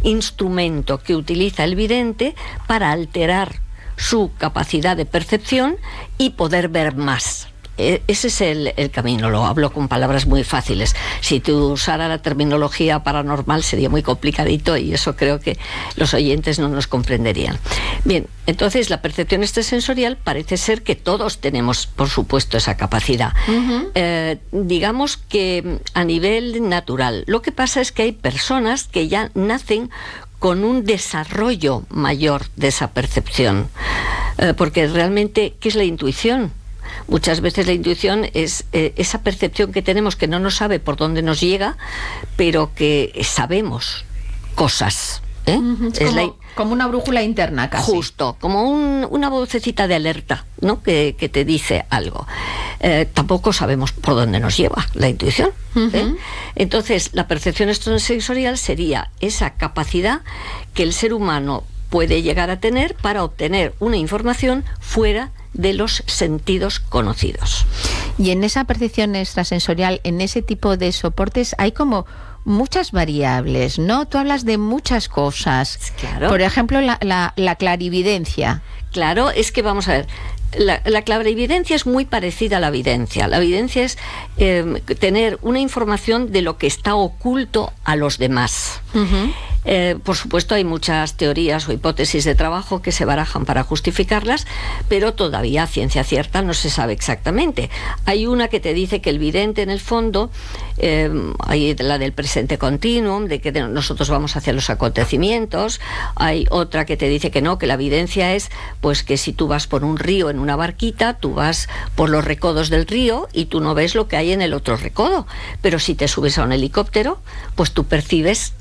instrumento que utiliza el vidente para alterar su capacidad de percepción y poder ver más. Ese es el camino. Lo hablo con palabras muy fáciles. Si tú usara la terminología paranormal sería muy complicadito y eso creo que los oyentes no nos comprenderían. Bien, entonces la percepción extrasensorial parece ser que todos tenemos, por supuesto, esa capacidad. Digamos que a nivel natural. Lo que pasa es que hay personas que ya nacen con un desarrollo mayor de esa percepción. Porque realmente, ¿qué es la intuición? Muchas veces la intuición es esa percepción que tenemos que no nos sabe por dónde nos llega, pero que sabemos cosas. Es como una brújula interna casi. Justo, como una vocecita de alerta, ¿no? que te dice algo. Tampoco sabemos por dónde nos lleva la intuición. Entonces, la percepción extrasensorial sería esa capacidad que el ser humano puede llegar a tener para obtener una información fuera de los sentidos conocidos. Y en esa percepción extrasensorial, en ese tipo de soportes, hay como muchas variables, ¿no? Tú hablas de muchas cosas. Claro. Por ejemplo, la clarividencia. Claro, es que vamos a ver. La clarividencia es muy parecida a la videncia. La videncia es tener una información de lo que está oculto a los demás. Por supuesto, hay muchas teorías o hipótesis de trabajo que se barajan para justificarlas, pero todavía a ciencia cierta no se sabe exactamente. Hay una que te dice que el vidente, en el fondo, hay la del presente continuum, de que nosotros vamos hacia los acontecimientos. Hay otra que te dice que no, que la videncia es pues que si tú vas por un río en una barquita, tú vas por los recodos del río y tú no ves lo que hay en el otro recodo. Pero si te subes a un helicóptero, pues tú percibes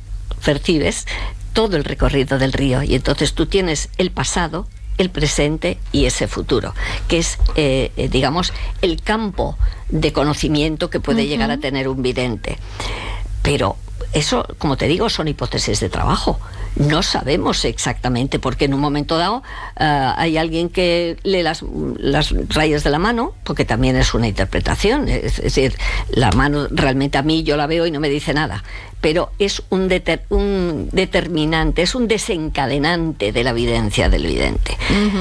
todo el recorrido del río, y entonces tú tienes el pasado, el presente y ese futuro, que es, digamos, el campo de conocimiento que puede llegar a tener un vidente. Pero eso, como te digo, son hipótesis de trabajo. No sabemos exactamente, porque en un momento dado hay alguien que lee las rayas de la mano, porque también es una interpretación. Es decir, la mano realmente a mí yo la veo y no me dice nada, pero es un determinante, es un desencadenante de la evidencia del vidente.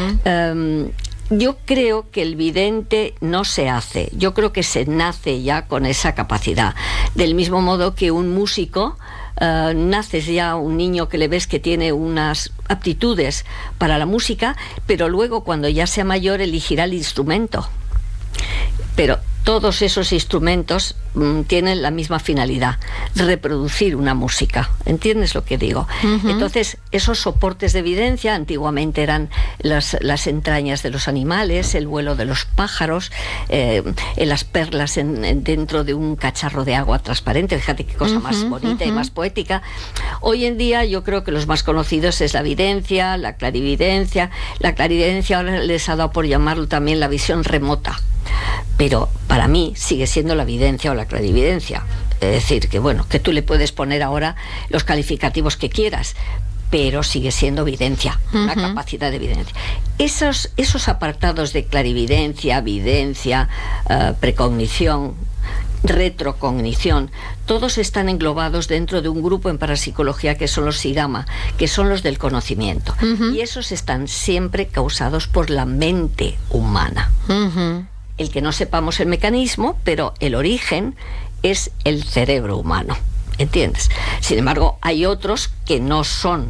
Yo creo que el vidente no se hace, yo creo que se nace ya con esa capacidad. Del mismo modo que un músico, naces ya un niño que le ves que tiene unas aptitudes para la música, pero luego cuando ya sea mayor elegirá el instrumento. Pero todos esos instrumentos tienen la misma finalidad, reproducir una música. ¿Entiendes lo que digo? Entonces, esos soportes de evidencia antiguamente eran las entrañas de los animales, el vuelo de los pájaros, las perlas dentro de un cacharro de agua transparente. Fíjate qué cosa más bonita y más poética. Hoy en día yo creo que los más conocidos es la videncia, la clarividencia. La clarividencia ahora les ha dado por llamarlo también la visión remota. Pero para mí sigue siendo la videncia o la clarividencia. Es decir, que bueno, que tú le puedes poner ahora los calificativos que quieras, pero sigue siendo videncia, la capacidad de videncia. Esos apartados de clarividencia, videncia, precognición, retrocognición, todos están englobados dentro de un grupo en parapsicología que son los sigama, que son los del conocimiento. Y esos están siempre causados por la mente humana. El que no sepamos el mecanismo, pero el origen es el cerebro humano, ¿entiendes? Sin embargo, hay otros que no son,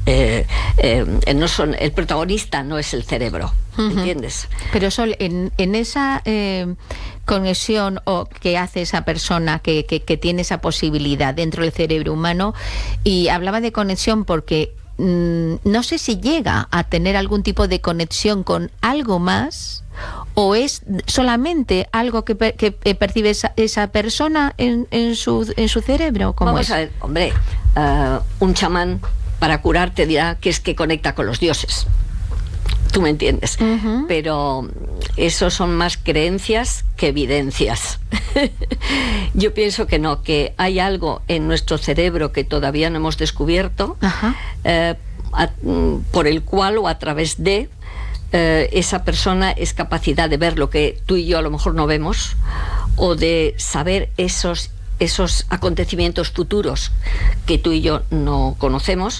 el protagonista no es el cerebro, ¿entiendes? Pero Sol, en esa conexión o que hace esa persona que tiene esa posibilidad dentro del cerebro humano, y hablaba de conexión porque no sé si llega a tener algún tipo de conexión con algo más, o es solamente algo que percibe esa persona en su cerebro. ¿Cómo Vamos es? a ver, hombre, un chamán para curarte dirá que es que conecta con los dioses. Tú me entiendes. Pero eso son más creencias que evidencias. Yo pienso que no, que hay algo en nuestro cerebro que todavía no hemos descubierto, por el cual o a través de esa persona es capacidad de ver lo que tú y yo a lo mejor no vemos, o de saber esos acontecimientos futuros que tú y yo no conocemos,